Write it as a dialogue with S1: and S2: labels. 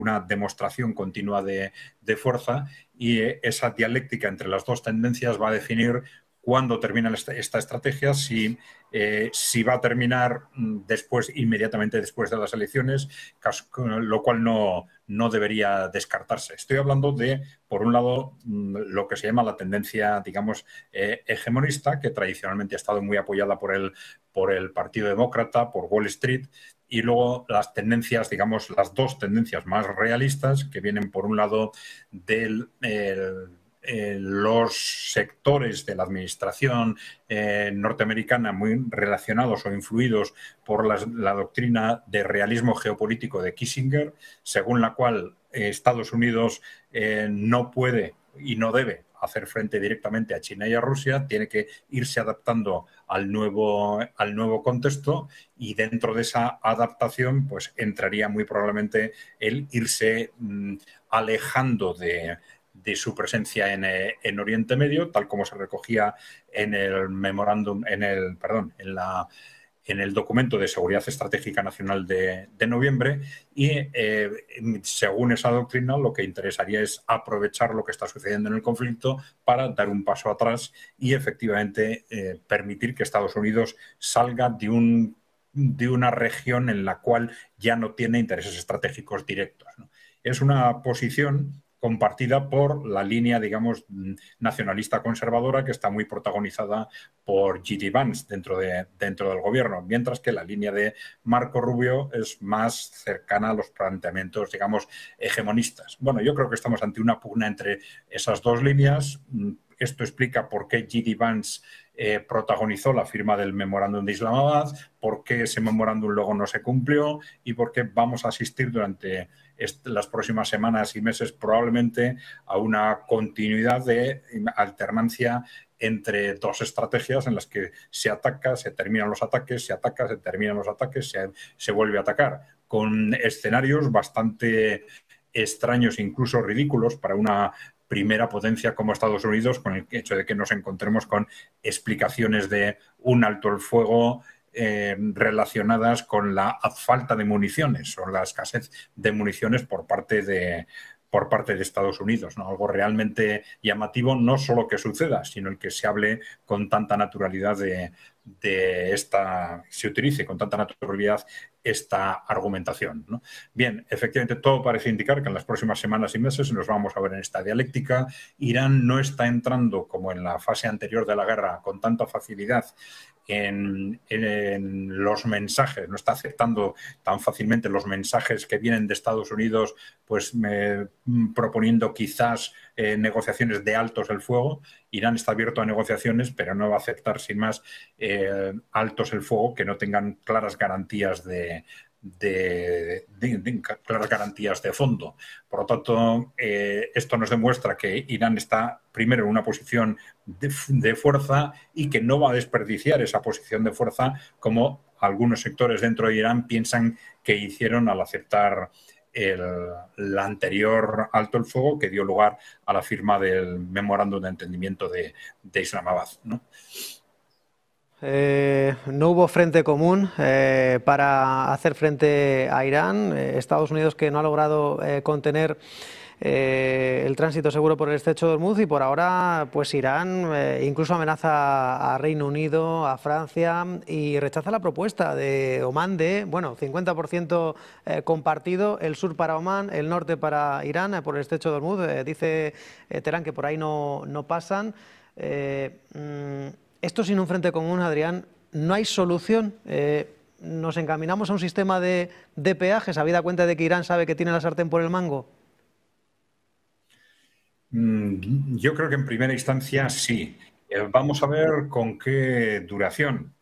S1: una demostración continua de fuerza, y esa dialéctica entre las dos tendencias va a definir cuándo termina esta estrategia, si va a terminar inmediatamente después de las elecciones, lo cual no debería descartarse. Estoy hablando de, por un lado, lo que se llama la tendencia, digamos, hegemonista, que tradicionalmente ha estado muy apoyada por el Partido Demócrata, por Wall Street, y luego las tendencias, digamos, las dos tendencias más realistas, que vienen por un lado de los sectores de la administración norteamericana muy relacionados o influidos por la doctrina de realismo geopolítico de Kissinger, según la cual Estados Unidos no puede y no debe hacer frente directamente a China y a Rusia, tiene que irse adaptando al nuevo contexto, y dentro de esa adaptación pues entraría muy probablemente el irse alejando de su presencia en Oriente Medio, tal como se recogía en el memorándum, en el documento de Seguridad Estratégica Nacional de noviembre, y según esa doctrina lo que interesaría es aprovechar lo que está sucediendo en el conflicto para dar un paso atrás y efectivamente permitir que Estados Unidos salga de una región en la cual ya no tiene intereses estratégicos directos, ¿no? Es una posición compartida por la línea, digamos, nacionalista conservadora, que está muy protagonizada por J.D. Vance dentro del gobierno, mientras que la línea de Marco Rubio es más cercana a los planteamientos, digamos, hegemonistas. Bueno, yo creo que estamos ante una pugna entre esas dos líneas. Esto explica por qué J.D. Vance protagonizó la firma del memorándum de Islamabad, por qué ese memorándum luego no se cumplió y por qué vamos a asistir durante las próximas semanas y meses probablemente a una continuidad de alternancia entre dos estrategias en las que se ataca, se terminan los ataques, se ataca, se terminan los ataques, se vuelve a atacar, con escenarios bastante extraños e incluso ridículos para una primera potencia como Estados Unidos, con el hecho de que nos encontremos con explicaciones de un alto el fuego relacionadas con la falta de municiones o la escasez de municiones por parte de Estados Unidos, ¿no? Algo realmente llamativo, no solo que suceda, sino el que se hable con tanta naturalidad se utilice con tanta naturalidad esta argumentación, ¿no? Bien, efectivamente todo parece indicar que en las próximas semanas y meses nos vamos a ver en esta dialéctica. Irán no está entrando, como en la fase anterior de la guerra, con tanta facilidad en los mensajes, no está aceptando tan fácilmente los mensajes que vienen de Estados Unidos, pues proponiendo quizás negociaciones de altos el fuego. Irán está abierto a negociaciones, pero no va a aceptar sin más altos el fuego que no tengan claras garantías claras garantías de fondo. Por lo tanto, esto nos demuestra que Irán está primero en una posición de fuerza y que no va a desperdiciar esa posición de fuerza como algunos sectores dentro de Irán piensan que hicieron al aceptar el anterior alto el fuego que dio lugar a la firma del memorándum de entendimiento de Islamabad, ¿no?
S2: No hubo frente común para hacer frente a Irán. Estados Unidos, que no ha logrado contener el tránsito seguro por el estrecho de Hormuz, y por ahora pues Irán incluso amenaza a Reino Unido, a Francia, y rechaza la propuesta de Omán de, bueno, 50% compartido, el sur para Omán, el norte para Irán, por el estrecho de Hormuz. Dice Teherán que por ahí no pasan. Esto sin un frente común, Adrián, no hay solución. ¿Nos encaminamos a un sistema de peajes, habida cuenta de que Irán sabe que tiene la sartén por el mango?
S1: Yo creo que en primera instancia sí. Vamos a ver con qué duración.